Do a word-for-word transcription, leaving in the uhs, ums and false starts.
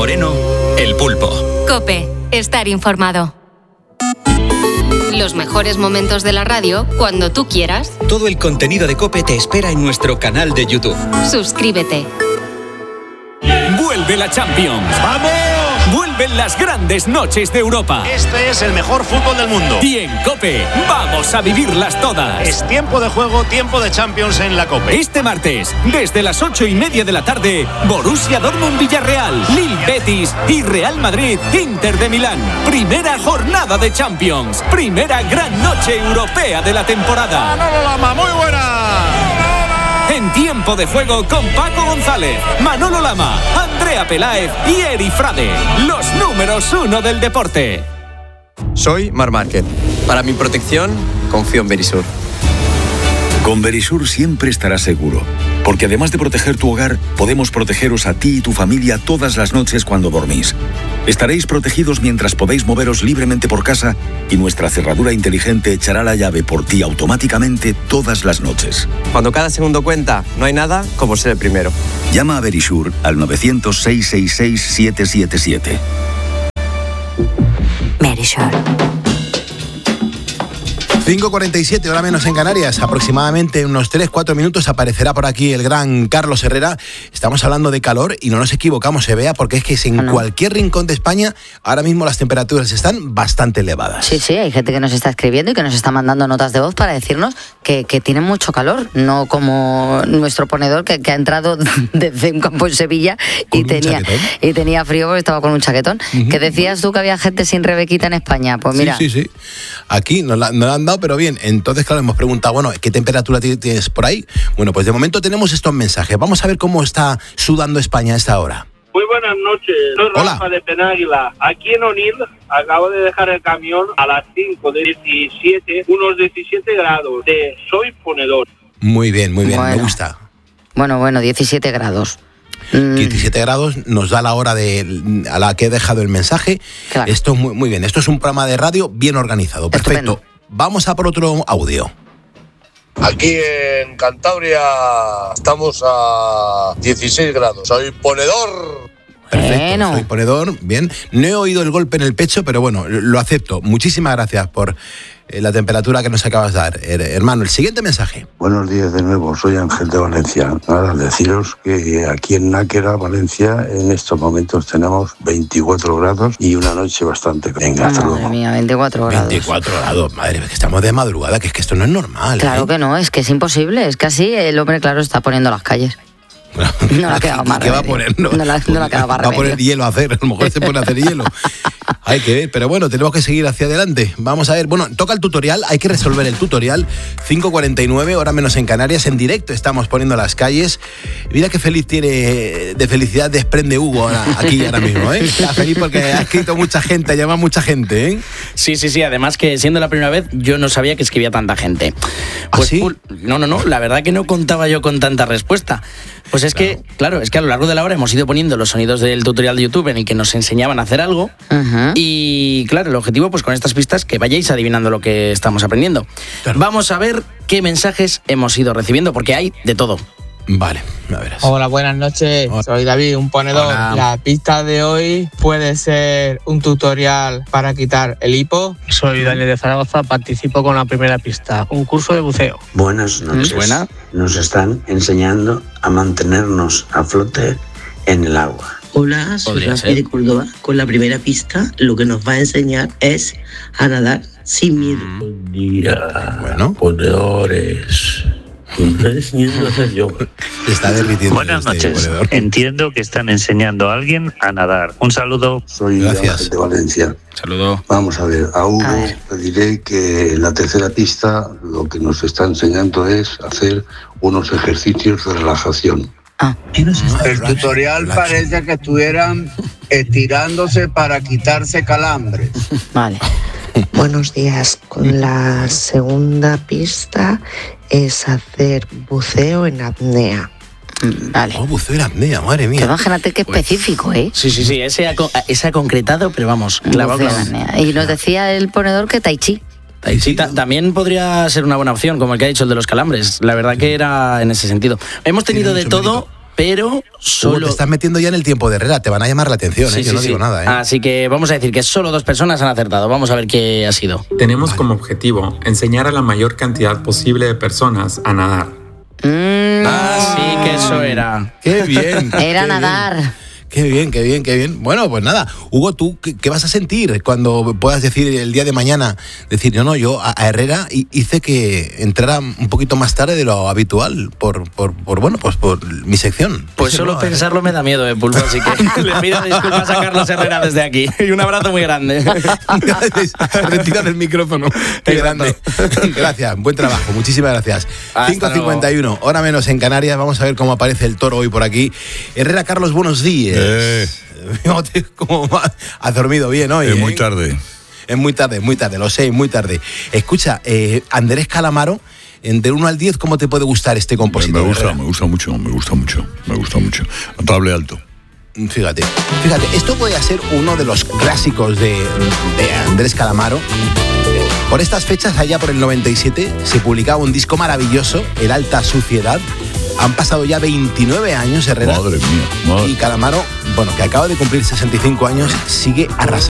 Moreno, El Pulpo. COPE. Estar informado. Los mejores momentos de la radio cuando tú quieras. Todo el contenido de COPE te espera en nuestro canal de YouTube. Suscríbete. Vuelve la Champions. ¡Vamos! Vuelven las grandes noches de Europa. Este es el mejor fútbol del mundo. Y en COPE vamos a vivirlas todas. Es tiempo de juego, tiempo de Champions en la COPE. Este martes, desde las ocho y media de la tarde, Borussia Dortmund-Villarreal, Lille Betis y Real Madrid-Inter de Milán. Primera jornada de Champions. Primera gran noche europea de la temporada. Manolo Lama, muy buena. En tiempo de juego con Paco González, Manolo Lama, Andrea Peláez y Eri Frade. Los números uno del deporte. Soy Mar Márquez. Para mi protección, confío en Verisur. Con Verisur siempre estarás seguro, porque además de proteger tu hogar, podemos protegeros a ti y tu familia todas las noches cuando dormís. Estaréis protegidos mientras podéis moveros libremente por casa y nuestra cerradura inteligente echará la llave por ti automáticamente todas las noches. Cuando cada segundo cuenta, no hay nada como ser el primero. Llama a Verisur al nueve cero cero, seis seis seis, siete siete siete. Verisur. cinco cuarenta y siete, hora menos en Canarias. Aproximadamente unos tres cuatro minutos aparecerá por aquí el gran Carlos Herrera. Estamos hablando de calor y no nos equivocamos, se vea, porque es que en no. cualquier rincón de España ahora mismo las temperaturas están bastante elevadas. Sí, sí, hay gente que nos está escribiendo y que nos está mandando notas de voz para decirnos que, que tienen mucho calor, no como nuestro ponedor que, que ha entrado desde un campo en Sevilla y tenía, y tenía frío porque estaba con un chaquetón. Uh-huh. ¿Qué decías tú que había gente sin Rebequita en España? Pues mira. Sí, sí, sí. Aquí nos la, nos la han dado, pero bien. Entonces, claro, hemos preguntado, bueno, ¿qué temperatura tienes por ahí? Bueno, pues de momento tenemos estos mensajes. Vamos a ver cómo está sudando España a esta hora. Muy buenas noches, soy Hola. Rafa de Penáguila. Aquí en Onil acabo de dejar el camión a las cinco de diecisiete, unos diecisiete grados. De soy ponedor. Muy bien, muy bien, Bueno. me gusta. Bueno, bueno, diecisiete grados. diecisiete grados nos da la hora de a la que he dejado el mensaje. Claro. Esto es muy, muy bien. Esto es un programa de radio bien organizado. Perfecto. Estupendo. Vamos a por otro audio. Aquí en Cantabria estamos a dieciséis grados. Soy ponedor. Perfecto, Bueno. soy ponedor, bien. No he oído el golpe en el pecho, pero bueno, lo acepto. Muchísimas gracias por eh, la temperatura que nos acabas de dar, her- hermano. El siguiente mensaje. Buenos días de nuevo, soy Ángel de Valencia. Nada, deciros que aquí en Náquera, Valencia, en estos momentos tenemos veinticuatro grados y una noche bastante... Venga, hasta Madre luego. mía, veinticuatro grados. veinticuatro grados, madre mía, que estamos de madrugada, que es que esto no es normal. Claro ¿eh? que no, es que es imposible, es que así el hombre, claro, está poniendo las calles. No le ha quedado más ¿Qué va a remedio. poner? No, No le ha- no le ha quedado más Va a poner remedio. hielo a hacer, a lo mejor se pone a hacer hielo. Hay que ver, pero bueno, tenemos que seguir hacia adelante. Vamos a ver, bueno, toca el tutorial, hay que resolver el tutorial. cinco cuarenta y nueve, hora menos en Canarias, en directo estamos poniendo las calles. Mira qué feliz tiene, de felicidad desprende Hugo ahora, aquí ahora mismo, ¿eh? Está feliz porque ha escrito mucha gente, ha llamado mucha gente, ¿eh? Sí, sí, sí, además que siendo la primera vez yo no sabía que escribía tanta gente. Pues, ¿Ah, sí? Pul- no, no, no, la verdad que no contaba yo con tanta respuesta. Pues es claro. que, claro, es que a lo largo de la hora hemos ido poniendo los sonidos del tutorial de YouTube en el que nos enseñaban a hacer algo. Ujú. Y claro, el objetivo pues con estas pistas que vayáis adivinando lo que estamos aprendiendo. Claro. Vamos a ver qué mensajes hemos ido recibiendo, porque hay de todo. Vale, a ver. Hola, buenas noches. Hola. Soy David, un ponedor. Hola. La pista de hoy puede ser un tutorial para quitar el hipo. Soy Daniel de Zaragoza, participo con la primera pista, un curso de buceo. Buenas noches. Buena. Nos están enseñando a mantenernos a flote en el agua. Hola, soy Podría Rafi ser. de Córdoba. Con la primera pista, lo que nos va a enseñar es a nadar sin miedo. Buen día, Bueno. ponedores. Me estoy enseñando a hacer yoga. Se está derritiendo. Buenas este noches. ponedor. Entiendo que están enseñando a alguien a nadar. Un saludo. Soy Gracias. Ángel de Valencia. Saludo. Vamos a ver, a Hugo A ver. le diré que en la tercera pista lo que nos está enseñando es hacer unos ejercicios de relajación. Ah, El tutorial parece que estuvieran estirándose para quitarse calambres. vale. Buenos días. Con la segunda pista es hacer buceo en apnea. Mm, Vale. Oh, buceo en apnea, madre Pero mía. imagínate qué específico, ¿eh? Sí, sí, sí, ese ha, co- ese ha concretado, pero vamos, clavado, Buceo en clavado. apnea. Y nos decía el ponedor que Tai Chi. Tai Chi ta- también podría ser una buena opción, como el que ha dicho el de los calambres. La verdad que era en ese sentido. Hemos tenido Tiene de mucho todo, mérito. pero solo... Hugo, te estás metiendo ya en el tiempo de Herrera, te van a llamar la atención, ¿eh? Sí, Yo sí, no sí. digo nada, ¿eh? Así que vamos a decir que solo dos personas han acertado. Vamos a ver qué ha sido. Tenemos como objetivo enseñar a la mayor cantidad posible de personas a nadar. Mm, ah, sí, que eso era. ¡Qué bien! Era qué nadar. Bien. Qué bien, qué bien, qué bien. Bueno, pues nada, Hugo, ¿tú qué, qué vas a sentir cuando puedas decir el día de mañana, decir, no, no, yo a, a Herrera hice que entrara un poquito más tarde de lo habitual por, por, por bueno, pues por mi sección? Pues solo pensarlo me da miedo, eh, Pulpo, así que le pido disculpas a Carlos Herrera desde aquí. Y un abrazo muy grande. Retira del micrófono. Qué grande. Gracias, buen trabajo, muchísimas gracias. cinco cincuenta y uno, hora menos en Canarias, vamos a ver cómo aparece el toro hoy por aquí. Herrera, Carlos, buenos días. Eh. ¿Cómo has dormido bien hoy? Es ¿eh? muy tarde. Es muy tarde, muy tarde, lo sé, muy tarde. Escucha, eh, Andrés Calamaro, de uno al diez, ¿cómo te puede gustar este compositor? Me gusta, Herrera? me gusta mucho, me gusta mucho, me gusta mucho. Notable alto. Fíjate, fíjate, esto podría ser uno de los clásicos de, de Andrés Calamaro. Por estas fechas, allá por el noventa y siete, se publicaba un disco maravilloso, El Alta Suciedad. Han pasado ya veintinueve años, Herrera. Madre mía, madre. Y Calamaro, bueno, que acaba de cumplir sesenta y cinco años, sigue arrasando.